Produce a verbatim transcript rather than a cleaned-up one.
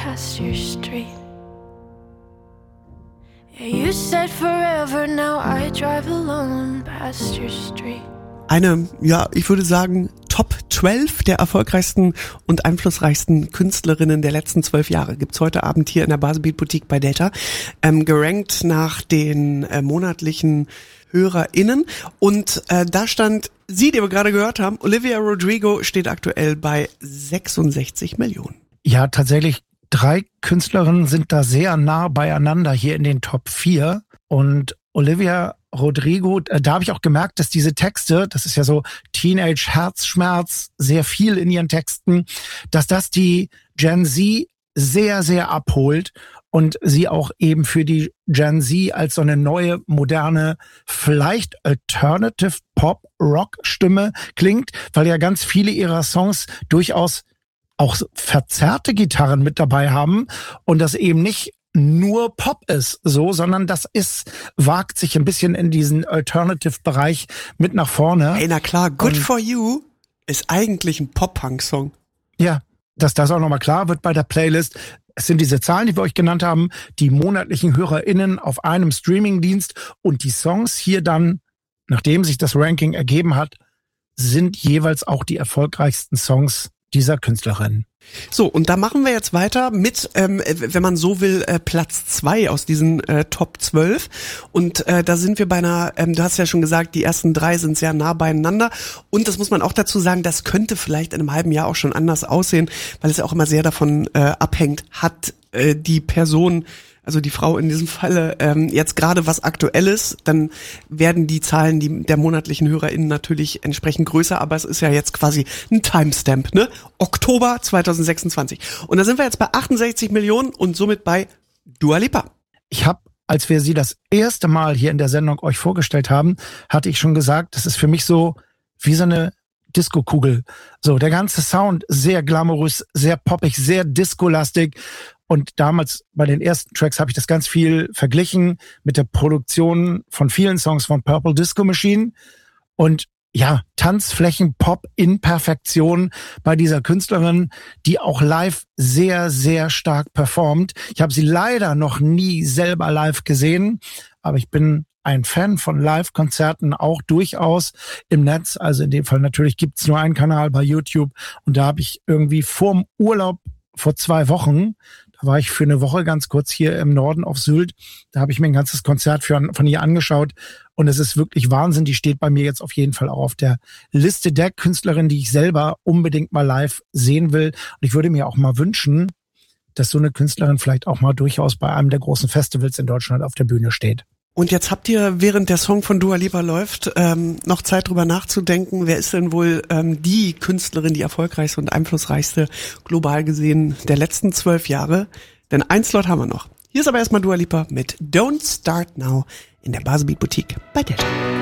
past your street. Yeah, you said forever, now I drive alone past your street. Eine, ja, ich würde sagen, Top zwölf der erfolgreichsten und einflussreichsten Künstlerinnen der letzten zwölf Jahre gibt's heute Abend hier in der Baselbeat Boutique bei Delta. Ähm, gerankt nach den äh, monatlichen HörerInnen. Und äh, da stand sie, die wir gerade gehört haben, Olivia Rodrigo, steht aktuell bei sechsundsechzig Millionen. Ja, tatsächlich. Drei Künstlerinnen sind da sehr nah beieinander hier in den Top vier. Und Olivia Rodrigo, da habe ich auch gemerkt, dass diese Texte, das ist ja so Teenage-Herzschmerz, sehr viel in ihren Texten, dass das die Gen Z sehr, sehr abholt und sie auch eben für die Gen Z als so eine neue, moderne, vielleicht Alternative Pop-Rock-Stimme klingt, weil ja ganz viele ihrer Songs durchaus auch verzerrte Gitarren mit dabei haben und das eben nicht nur Pop ist, so, sondern das ist, wagt sich ein bisschen in diesen Alternative-Bereich mit nach vorne. Ey, na klar, Good und For You ist eigentlich ein Pop-Punk-Song. Ja, dass das auch nochmal klar wird bei der Playlist. Es sind diese Zahlen, die wir euch genannt haben, die monatlichen HörerInnen auf einem Streamingdienst und die Songs hier dann, nachdem sich das Ranking ergeben hat, sind jeweils auch die erfolgreichsten Songs dieser Künstlerin. So, und da machen wir jetzt weiter mit, ähm, wenn man so will, äh, Platz zwei aus diesen äh, Top zwölf. Und äh, da sind wir bei einer, ähm, du hast ja schon gesagt, die ersten drei sind sehr nah beieinander. Und das muss man auch dazu sagen, das könnte vielleicht in einem halben Jahr auch schon anders aussehen, weil es ja auch immer sehr davon äh, abhängt, hat äh, die Person, also die Frau in diesem Falle, ähm, jetzt gerade was Aktuelles, dann werden die Zahlen die, der monatlichen HörerInnen natürlich entsprechend größer, aber es ist ja jetzt quasi ein Timestamp, ne? Oktober zwanzig sechsundzwanzig. Und da sind wir jetzt bei achtundsechzig Millionen und somit bei Dua Lipa. Ich habe, als wir sie das erste Mal hier in der Sendung euch vorgestellt haben, hatte ich schon gesagt, das ist für mich so wie so eine Disco-Kugel. So, der ganze Sound sehr glamourös, sehr poppig, sehr disco-lastig. Und damals bei den ersten Tracks habe ich das ganz viel verglichen mit der Produktion von vielen Songs von Purple Disco Machine. Und ja, Tanzflächen-Pop in Perfektion bei dieser Künstlerin, die auch live sehr, sehr stark performt. Ich habe sie leider noch nie selber live gesehen, aber ich bin ein Fan von Live-Konzerten auch durchaus im Netz. Also in dem Fall natürlich gibt's nur einen Kanal bei YouTube. Und da habe ich irgendwie vorm Urlaub vor zwei Wochen, da war ich für eine Woche ganz kurz hier im Norden auf Sylt, da habe ich mir ein ganzes Konzert für, von ihr angeschaut und es ist wirklich Wahnsinn. Die steht bei mir jetzt auf jeden Fall auch auf der Liste der Künstlerinnen, die ich selber unbedingt mal live sehen will. Und ich würde mir auch mal wünschen, dass so eine Künstlerin vielleicht auch mal durchaus bei einem der großen Festivals in Deutschland auf der Bühne steht. Und jetzt habt ihr, während der Song von Dua Lipa läuft, ähm, noch Zeit drüber nachzudenken, wer ist denn wohl ähm, die Künstlerin, die erfolgreichste und einflussreichste global gesehen der letzten zwölf Jahre? Denn ein Slot haben wir noch. Hier ist aber erstmal Dua Lipa mit Don't Start Now in der Baselbeat Boutique bei Delta.